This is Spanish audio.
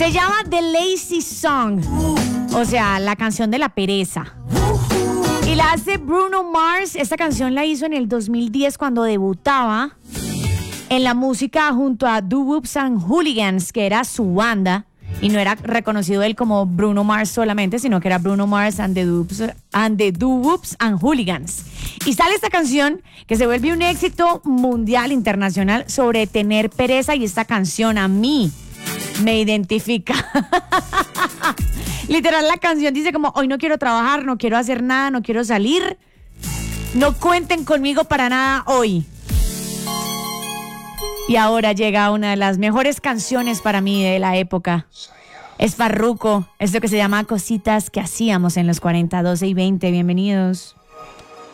Se llama The Lazy Song, o sea, la canción de la pereza. Y la hace Bruno Mars. Esta canción la hizo en el 2010 cuando debutaba en la música junto a Doo Woops and Hooligans, que era su banda. Y no era reconocido él como Bruno Mars solamente, sino que era Bruno Mars and the Doo Woops and Hooligans. Y sale esta canción que se vuelve un éxito mundial, internacional, sobre tener pereza. Y esta canción a mí me identifica. Literal, la canción dice como: hoy no quiero trabajar, no quiero hacer nada, no quiero salir. No cuenten conmigo para nada hoy. Y ahora llega una de las mejores canciones para mí de la época. Es Farruko, esto que se llama Cositas que hacíamos en los 40, 12 y 20. Bienvenidos.